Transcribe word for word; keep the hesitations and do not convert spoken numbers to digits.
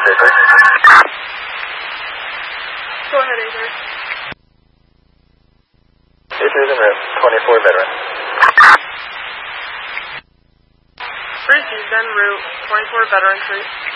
Baker. Go ahead, Aether. Aether's en route, twenty-four veteran. Breezy's en route, twenty-four veteran three.